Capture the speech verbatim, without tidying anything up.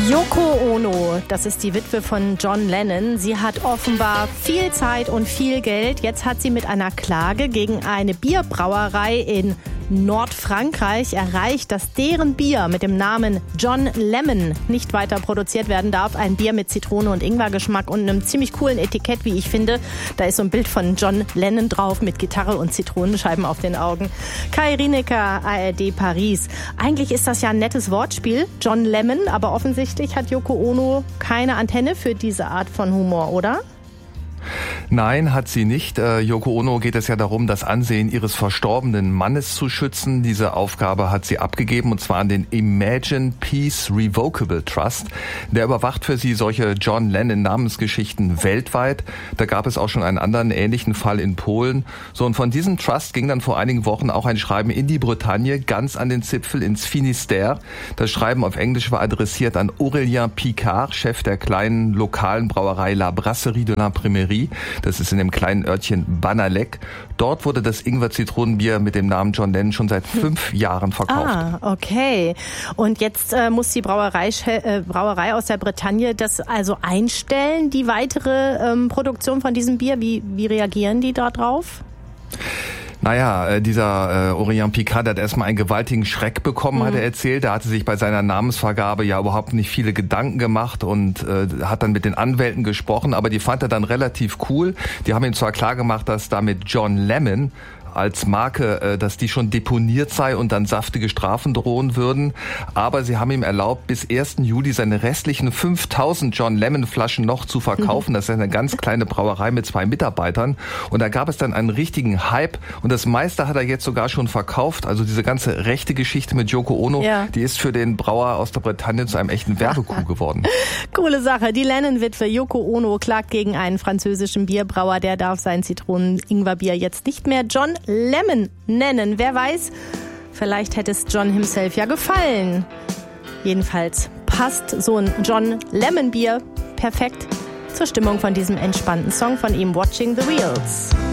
Yoko Ono, das ist die Witwe von John Lennon. Sie hat offenbar viel Zeit und viel Geld. Jetzt hat sie mit einer Klage gegen eine Bierbrauerei in Nordfrankreich erreicht, dass deren Bier mit dem Namen John Lemon nicht weiter produziert werden darf. Ein Bier mit Zitrone- und Ingwergeschmack und einem ziemlich coolen Etikett, wie ich finde. Da ist so ein Bild von John Lennon drauf mit Gitarre und Zitronenscheiben auf den Augen. Kai Rinecker, A R D Paris. Eigentlich ist das ja ein nettes Wortspiel, John Lemon, aber offensichtlich hat Yoko Ono keine Antenne für diese Art von Humor, oder? Nein, hat sie nicht. Äh, Yoko Ono geht es ja darum, das Ansehen ihres verstorbenen Mannes zu schützen. Diese Aufgabe hat sie abgegeben, und zwar an den Imagine Peace Revocable Trust. Der überwacht für sie solche John Lennon Namensgeschichten weltweit. Da gab es auch schon einen anderen ähnlichen Fall in Polen. So, und von diesem Trust ging dann vor einigen Wochen auch ein Schreiben in die Bretagne, ganz an den Zipfel ins Finistère. Das Schreiben auf Englisch war adressiert an Aurélien Picard, Chef der kleinen lokalen Brauerei La Brasserie de l'Imprimerie. Das ist in dem kleinen Örtchen Banalec. Dort wurde das Ingwer-Zitronenbier mit dem Namen John Lennon schon seit fünf Jahren verkauft. Ah, okay. Und jetzt äh, muss die Brauerei, äh, Brauerei aus der Bretagne das also einstellen, die weitere ähm, Produktion von diesem Bier. Wie, wie reagieren die da drauf? Naja, dieser äh, Aurélien Picard hat erstmal einen gewaltigen Schreck bekommen, mhm. hat er erzählt. Er hatte sich bei seiner Namensvergabe ja überhaupt nicht viele Gedanken gemacht und äh, hat dann mit den Anwälten gesprochen, aber die fand er dann relativ cool. Die haben ihm zwar klargemacht, dass damit John Lemon als Marke, dass die schon deponiert sei und dann saftige Strafen drohen würden. Aber sie haben ihm erlaubt, bis ersten Juli seine restlichen fünftausend John Lemon Flaschen noch zu verkaufen. Das ist eine ganz kleine Brauerei mit zwei Mitarbeitern. Und da gab es dann einen richtigen Hype. Und das meiste hat er jetzt sogar schon verkauft. Also diese ganze rechte Geschichte mit Yoko Ono, ja. die ist für den Brauer aus der Bretagne zu einem echten Werbekuh geworden. Coole Sache. Die Lennon-Witwe Yoko Ono klagt gegen einen französischen Bierbrauer. Der darf sein Zitronen-Ingwerbier jetzt nicht mehr John Lemon nennen. Wer weiß, vielleicht hätte es John himself ja gefallen. Jedenfalls passt so ein John Lemon Bier perfekt zur Stimmung von diesem entspannten Song von ihm, Watching the Wheels.